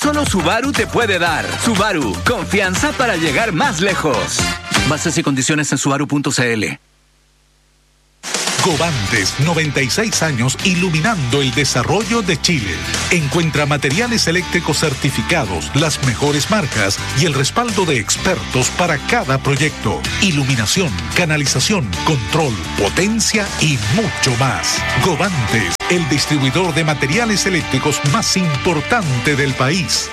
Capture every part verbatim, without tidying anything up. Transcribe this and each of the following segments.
Solo Subaru te puede dar. Subaru, confianza para llegar más lejos. Bases y condiciones en subaru punto c l. Govantes, noventa y seis años iluminando el desarrollo de Chile. Encuentra materiales eléctricos certificados, las mejores marcas y el respaldo de expertos para cada proyecto. Iluminación, canalización, control, potencia y mucho más. Govantes, el distribuidor de materiales eléctricos más importante del país.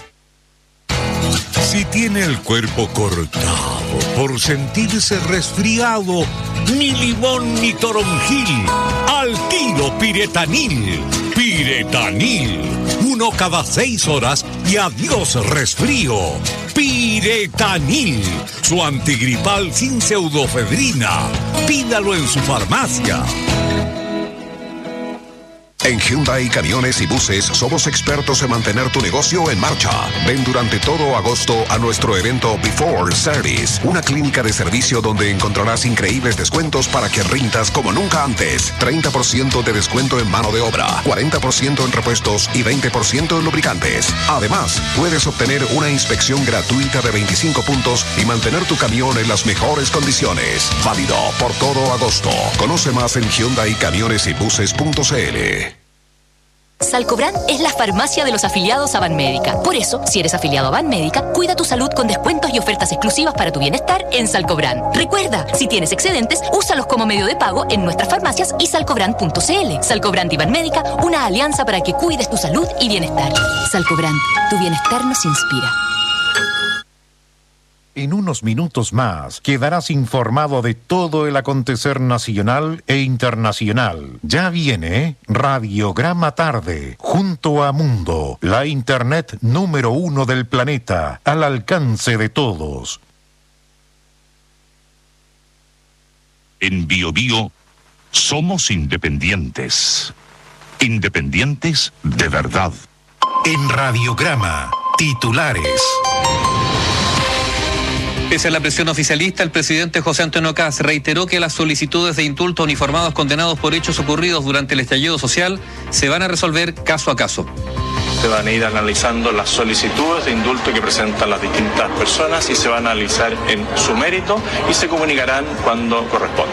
Si tiene el cuerpo cortado por sentirse resfriado, ni limón ni toronjil, al tiro Piretanil. Piretanil, uno cada seis horas y adiós resfrío. Piretanil, su antigripal sin pseudofedrina. Pídalo en su farmacia. En Hyundai Camiones y Buses somos expertos en mantener tu negocio en marcha. Ven durante todo agosto a nuestro evento Before Service, una clínica de servicio donde encontrarás increíbles descuentos para que rindas como nunca antes. treinta por ciento de descuento en mano de obra, cuarenta por ciento en repuestos y veinte por ciento en lubricantes. Además, puedes obtener una inspección gratuita de veinticinco puntos y mantener tu camión en las mejores condiciones. Válido por todo agosto. Conoce más en hyundai camiones y buses punto c l. Salcobran es la farmacia de los afiliados a Banmédica. Por eso, si eres afiliado a Banmédica, cuida tu salud con descuentos y ofertas exclusivas para tu bienestar en Salcobran. Recuerda, si tienes excedentes, úsalos como medio de pago en nuestras farmacias y salcobran punto c l. Salcobran y Banmédica, una alianza para que cuides tu salud y bienestar. Salcobran, tu bienestar nos inspira. En unos minutos más quedarás informado de todo el acontecer nacional e internacional. Ya viene Radiograma Tarde, junto a Mundo, la internet número uno del planeta, al alcance de todos. En Bio Bio somos independientes. Independientes de verdad. En Radiograma, titulares. Pese a la presión oficialista, el presidente José Antonio Kast reiteró que las solicitudes de indulto a uniformados condenados por hechos ocurridos durante el estallido social se van a resolver caso a caso. Se van a ir analizando las solicitudes de indulto que presentan las distintas personas y se van a analizar en su mérito y se comunicarán cuando corresponda.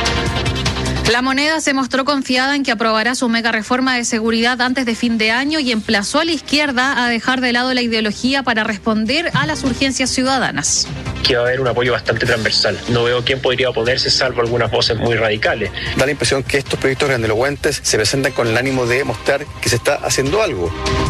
La Moneda se mostró confiada en que aprobará su mega reforma de seguridad antes de fin de año y emplazó a la izquierda a dejar de lado la ideología para responder a las urgencias ciudadanas. Que va a haber un apoyo bastante transversal. No veo quién podría oponerse, salvo algunas voces muy radicales. Da la impresión que estos proyectos grandilocuentes se presentan con el ánimo de mostrar que se está haciendo algo.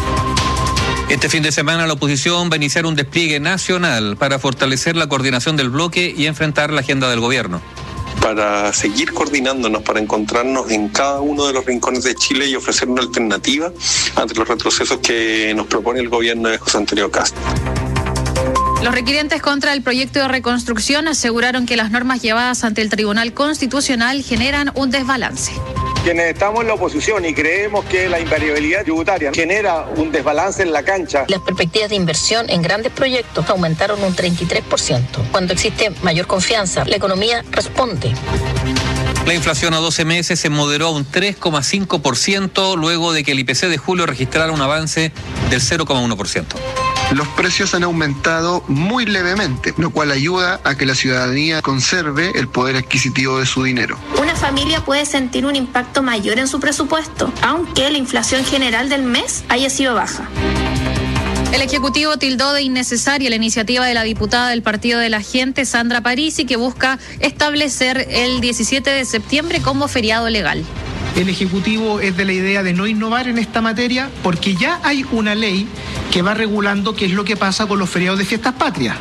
Este fin de semana la oposición va a iniciar un despliegue nacional para fortalecer la coordinación del bloque y enfrentar la agenda del gobierno. Para seguir coordinándonos, para encontrarnos en cada uno de los rincones de Chile y ofrecer una alternativa ante los retrocesos que nos propone el gobierno de José Antonio Kast. Los requirientes contra el proyecto de reconstrucción aseguraron que las normas llevadas ante el Tribunal Constitucional generan un desbalance. Quienes estamos en la oposición y creemos que la invariabilidad tributaria genera un desbalance en la cancha. Las perspectivas de inversión en grandes proyectos aumentaron un treinta y tres por ciento. Cuando existe mayor confianza, la economía responde. La inflación a doce meses se moderó a un tres coma cinco por ciento luego de que el I P C de julio registrara un avance del cero coma uno por ciento. Los precios han aumentado muy levemente, lo cual ayuda a que la ciudadanía conserve el poder adquisitivo de su dinero. Una familia puede sentir un impacto mayor en su presupuesto, aunque la inflación general del mes haya sido baja. El Ejecutivo tildó de innecesaria la iniciativa de la diputada del Partido de la Gente, Sandra Parisi, que busca establecer el diecisiete de septiembre como feriado legal. El Ejecutivo es de la idea de no innovar en esta materia porque ya hay una ley que va regulando qué es lo que pasa con los feriados de fiestas patrias.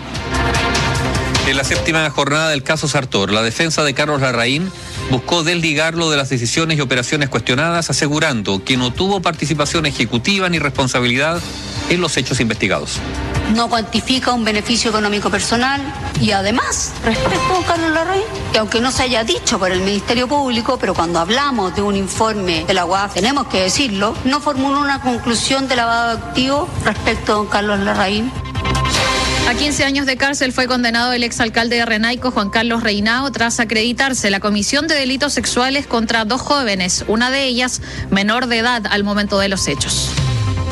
En la séptima jornada del caso Sartor, la defensa de Carlos Larraín buscó desligarlo de las decisiones y operaciones cuestionadas, asegurando que no tuvo participación ejecutiva ni responsabilidad en los hechos investigados. No cuantifica un beneficio económico personal y además, respecto a Carlos Larraín, que aunque no se haya dicho por el Ministerio Público, pero cuando hablamos de un informe de la U A F, tenemos que decirlo, no formuló una conclusión de lavado de activos respecto a don Carlos Larraín. A quince años de cárcel fue condenado el exalcalde de Renaico, Juan Carlos Reinao, tras acreditarse la comisión de delitos sexuales contra dos jóvenes, una de ellas menor de edad al momento de los hechos.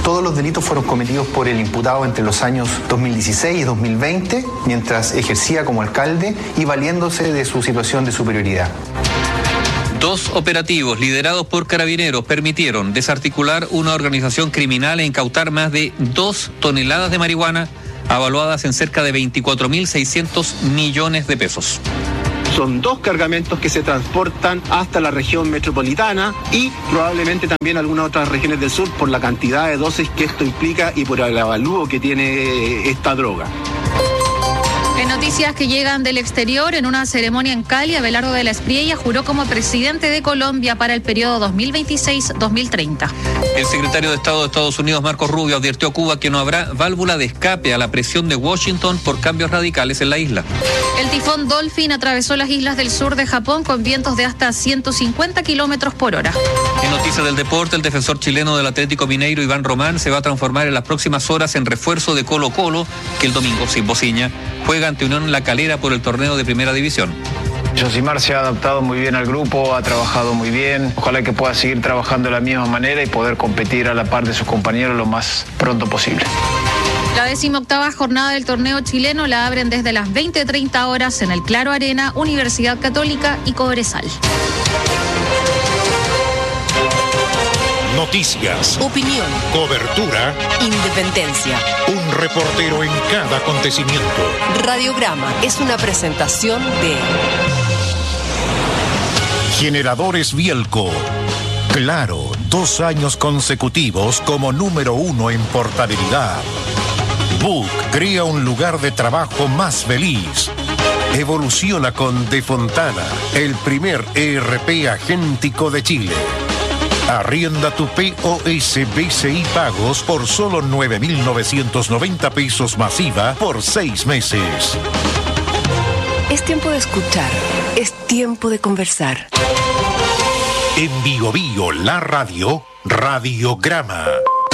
Todos los delitos fueron cometidos por el imputado entre los años dos mil dieciséis y dos mil veinte, mientras ejercía como alcalde y valiéndose de su situación de superioridad. Dos operativos liderados por carabineros permitieron desarticular una organización criminal e incautar más de dos toneladas de marihuana, avaluadas en cerca de veinticuatro mil seiscientos millones de pesos. Son dos cargamentos que se transportan hasta la región metropolitana y probablemente también algunas otras regiones del sur por la cantidad de dosis que esto implica y por el avalúo que tiene esta droga. En noticias que llegan del exterior, en una ceremonia en Cali, Abelardo de la Espriella juró como presidente de Colombia para el periodo dos mil veintiséis a dos mil treinta. El secretario de Estado de Estados Unidos, Marco Rubio, advirtió a Cuba que no habrá válvula de escape a la presión de Washington por cambios radicales en la isla. El tifón Dolphin atravesó las islas del sur de Japón con vientos de hasta ciento cincuenta kilómetros por hora. En noticias del deporte, el defensor chileno del Atlético Mineiro, Iván Román, se va a transformar en las próximas horas en refuerzo de Colo Colo, que el domingo, sin bociña, juega ante Unión La Calera por el torneo de Primera División. Josimar se ha adaptado muy bien al grupo, ha trabajado muy bien. Ojalá que pueda seguir trabajando de la misma manera y poder competir a la par de sus compañeros lo más pronto posible. La decimoctava jornada del torneo chileno la abren desde las veinte treinta horas en el Claro Arena, Universidad Católica y Cobresal. Noticias, opinión, cobertura, independencia. Un reportero en cada acontecimiento. Radiograma es una presentación de Generadores Bielco. Claro, dos años consecutivos como número uno en portabilidad. Book crea un lugar de trabajo más feliz. Evoluciona con De Fontana, el primer E R P agéntico de Chile. Arrienda tu P O S B C I Pagos por solo nueve mil novecientos noventa pesos masiva por seis meses. Es tiempo de escuchar, es tiempo de conversar. En Bio Bio, la radio, Radiograma.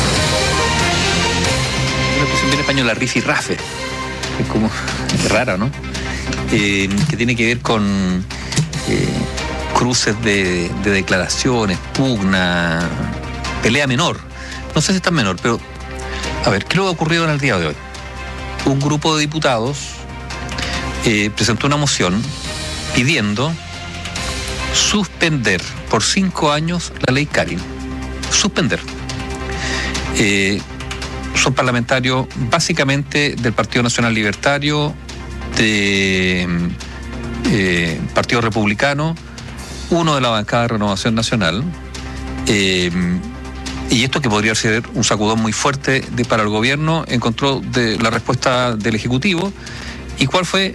Una expresión bien española, rifirrafe. Es como, es rara, ¿no? Eh, que tiene que ver con eh, cruces de, de declaraciones, pugna, pelea menor. No sé si es tan menor, pero a ver, ¿qué es lo que ha ocurrido en el día de hoy? Un grupo de diputados eh, presentó una moción pidiendo suspender por cinco años la ley Karin. Suspender. Eh, son parlamentarios básicamente del Partido Nacional Libertario, de eh, Partido Republicano, uno de la bancada de Renovación Nacional, eh, y esto que podría ser un sacudón muy fuerte de, para el gobierno, encontró de la respuesta del Ejecutivo. ¿Y cuál fue?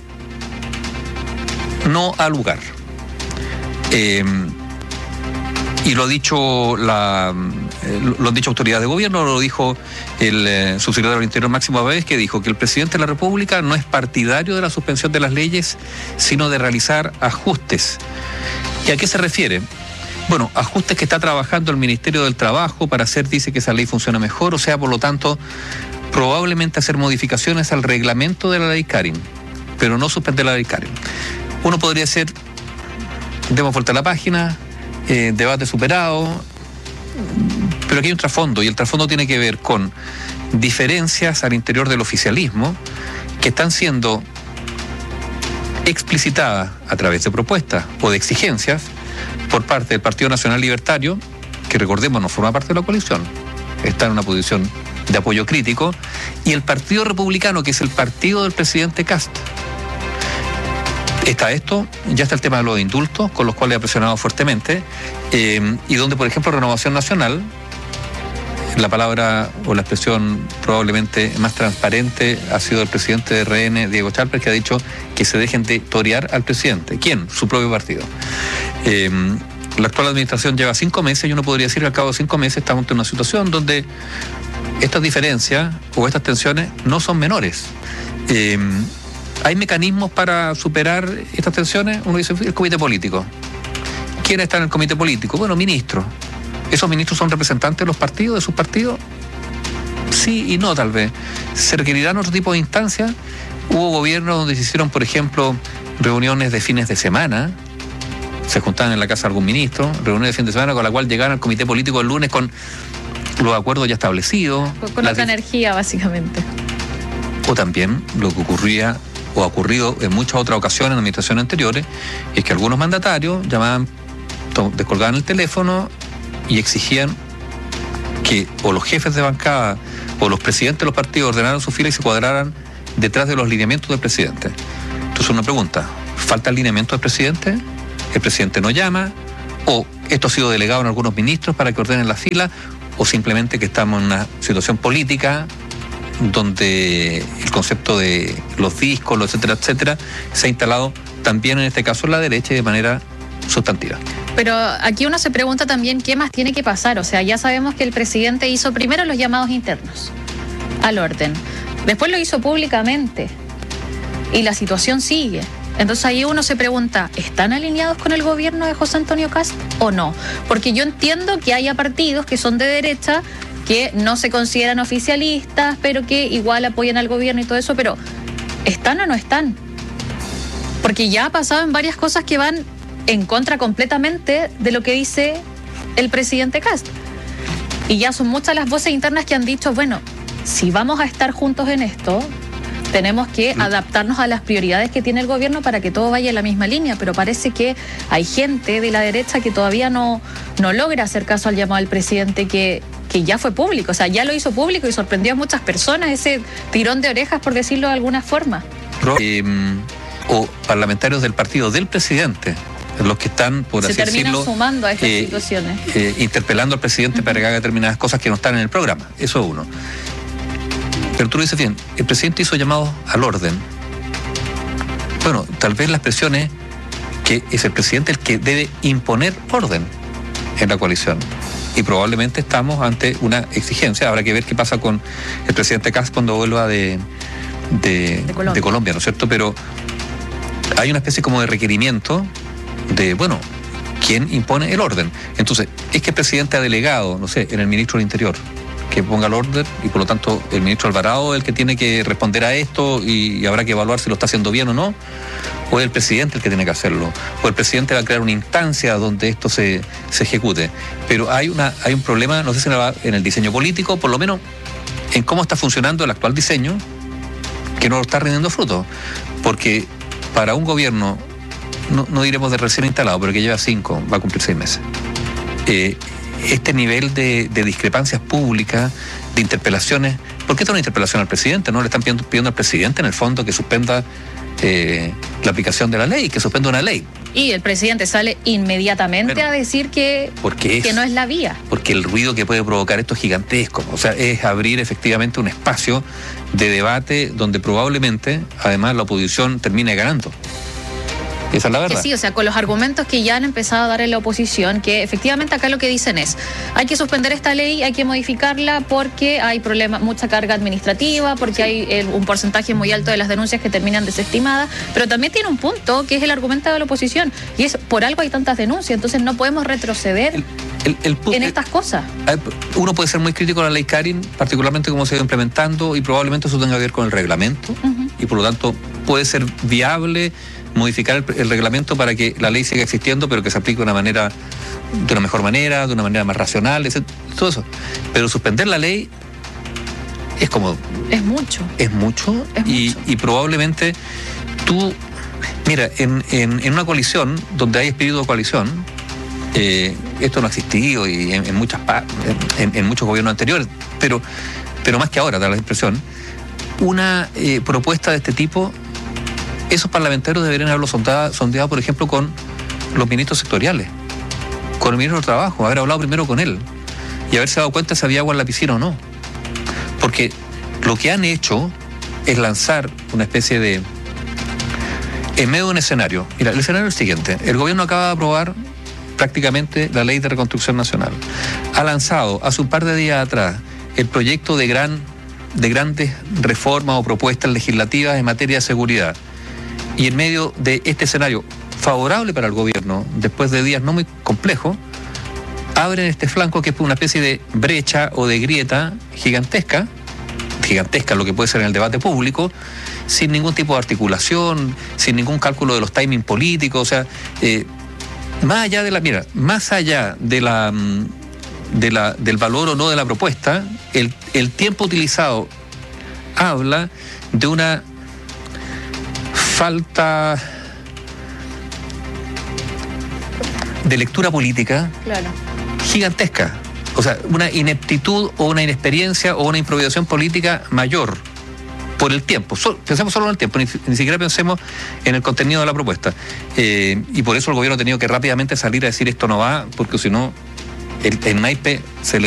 No al lugar. Eh, y lo ha dicho la eh, lo han dicho autoridades de gobierno, lo dijo el eh, subsecretario del Interior Máximo Abades, que dijo que el presidente de la República no es partidario de la suspensión de las leyes, sino de realizar ajustes. ¿Y a qué se refiere? Bueno, ajustes que está trabajando el Ministerio del Trabajo para hacer, dice, que esa ley funcione mejor, o sea, por lo tanto, probablemente hacer modificaciones al reglamento de la ley Karin, pero no suspender la ley Karin. Uno podría ser, demos vuelta a la página, eh, debate superado, pero aquí hay un trasfondo, y el trasfondo tiene que ver con diferencias al interior del oficialismo que están siendo explicitadas a través de propuestas o de exigencias por parte del Partido Nacional Libertario, que recordemos no forma parte de la coalición, está en una posición de apoyo crítico, y el Partido Republicano, que es el partido del presidente Kast. Está esto, ya está el tema de los indultos, con los cuales ha presionado fuertemente, eh, y donde, por ejemplo, Renovación Nacional, la palabra o la expresión probablemente más transparente ha sido el presidente de R N, Diego Chalper, que ha dicho que se dejen de torear al presidente. ¿Quién? Su propio partido. Eh, la actual administración lleva cinco meses y uno podría decir que al cabo de cinco meses estamos en una situación donde estas diferencias o estas tensiones no son menores. Eh, ¿Hay mecanismos para superar estas tensiones? Uno dice, el comité político. ¿Quién está en el comité político? Bueno, ministros. ¿Esos ministros son representantes de los partidos, de sus partidos? Sí y no, tal vez. ¿Se requerirán otro tipo de instancias? Hubo gobiernos donde se hicieron, por ejemplo, reuniones de fines de semana. Se juntaban en la casa de algún ministro, reuniones de fin de semana con la cual llegaron al comité político el lunes con los acuerdos ya establecidos. Con otra energía, básicamente. O también lo que ocurría o ha ocurrido en muchas otras ocasiones en administraciones anteriores, es que algunos mandatarios llamaban, descolgaban el teléfono y exigían que o los jefes de bancada o los presidentes de los partidos ordenaran su fila y se cuadraran detrás de los lineamientos del presidente. Entonces una pregunta, ¿falta el lineamiento del presidente? ¿El presidente no llama? ¿O esto ha sido delegado en algunos ministros para que ordenen la fila? ¿O simplemente que estamos en una situación política donde el concepto de los discos, etcétera, etcétera, se ha instalado también en este caso en la derecha y de manera sustantiva? Pero aquí uno se pregunta también qué más tiene que pasar. O sea, ya sabemos que el presidente hizo primero los llamados internos al orden, después lo hizo públicamente y la situación sigue. Entonces ahí uno se pregunta, ¿están alineados con el gobierno de José Antonio Kast o no? Porque yo entiendo que haya partidos que son de derecha que no se consideran oficialistas, pero que igual apoyan al gobierno y todo eso, pero ¿están o no están? Porque ya ha pasado en varias cosas que van en contra completamente de lo que dice el presidente Kast. Y ya son muchas las voces internas que han dicho, bueno, si vamos a estar juntos en esto, tenemos que adaptarnos a las prioridades que tiene el gobierno para que todo vaya en la misma línea, pero parece que hay gente de la derecha que todavía no, no logra hacer caso al llamado del presidente que, que ya fue público, o sea, ya lo hizo público y sorprendió a muchas personas, ese tirón de orejas, por decirlo de alguna forma. Eh, o parlamentarios del partido del presidente, los que están, por Se así terminan decirlo, sumando a estas eh, situaciones. Eh, interpelando al presidente uh-huh. para que haga determinadas cosas que no están en el programa. Eso es uno. Pero tú lo dices bien, el presidente hizo llamados al orden. Bueno, tal vez la expresión es que es el presidente el que debe imponer orden en la coalición. Y probablemente estamos ante una exigencia. Habrá que ver qué pasa con el presidente Kast cuando vuelva de, de, de, Colombia. de Colombia, ¿no es cierto? Pero hay una especie como de requerimiento de, bueno, ¿quién impone el orden? Entonces, es que el presidente ha delegado, no sé, en el ministro del Interior, que ponga el orden y por lo tanto el ministro Alvarado es el que tiene que responder a esto y, y habrá que evaluar si lo está haciendo bien o no, o es el presidente el que tiene que hacerlo, o el presidente va a crear una instancia donde esto se, se ejecute. Pero hay una hay un problema, no sé si en el diseño político, por lo menos en cómo está funcionando el actual diseño, que no está rindiendo frutos, porque para un gobierno, no, no diremos de recién instalado, pero que lleva cinco, va a cumplir seis meses, eh, este nivel de, de discrepancias públicas, de interpelaciones. ¿Por qué está una interpelación al presidente? ¿No le están pidiendo, pidiendo al presidente, en el fondo, que suspenda eh, la aplicación de la ley, que suspenda una ley? Y el presidente sale inmediatamente bueno, a decir que, que es, no es la vía. Porque el ruido que puede provocar esto es gigantesco. O sea, es abrir efectivamente un espacio de debate donde probablemente, además, la oposición termine ganando. Esa es la verdad. Que sí, o sea, con los argumentos que ya han empezado a dar en la oposición, que efectivamente acá lo que dicen es, hay que suspender esta ley, hay que modificarla porque hay problemas, mucha carga administrativa, porque sí. hay el, un porcentaje muy alto de las denuncias que terminan desestimadas, pero también tiene un punto que es el argumento de la oposición, y es, por algo hay tantas denuncias, entonces no podemos retroceder el, el, el, el, en estas cosas. Uno puede ser muy crítico a la ley Karin, particularmente cómo se ha ido implementando, y probablemente eso tenga que ver con el reglamento, uh-huh. y por lo tanto puede ser viable modificar el, el reglamento para que la ley siga existiendo, pero que se aplique de una manera, de una mejor manera, de una manera más racional, etcétera, todo eso. Pero suspender la ley es como... Es mucho. Es mucho, es y, mucho. y probablemente tú... Mira, en, en, en una coalición, donde hay espíritu de coalición, eh, esto no ha existido y en, en, muchas, en, en muchos gobiernos anteriores, pero, pero más que ahora, da la impresión, una eh, propuesta de este tipo... Esos parlamentarios deberían haberlo sondeado, sondeado, por ejemplo, con los ministros sectoriales, con el ministro del Trabajo, haber hablado primero con él y haberse dado cuenta si había agua en la piscina o no. Porque lo que han hecho es lanzar una especie de... En medio de un escenario. Mira, el escenario es el siguiente. El gobierno acaba de aprobar prácticamente la Ley de Reconstrucción Nacional. Ha lanzado hace un par de días atrás el proyecto de, gran, de grandes reformas o propuestas legislativas en materia de seguridad. Y en medio de este escenario favorable para el gobierno, después de días no muy complejos, abren este flanco que es una especie de brecha o de grieta gigantesca, gigantesca lo que puede ser en el debate público, sin ningún tipo de articulación, sin ningún cálculo de los timings políticos, o sea, eh, más allá de la, mira, más allá de la de la, del valor o no de la propuesta, el, el tiempo utilizado habla de una falta de lectura política Claro. gigantesca. O sea, una ineptitud o una inexperiencia o una improvisación política mayor por el tiempo. So, pensemos solo en el tiempo, ni, ni siquiera pensemos en el contenido de la propuesta. Eh, y por eso el gobierno ha tenido que rápidamente salir a decir esto no va, porque si no, el, el naipe se le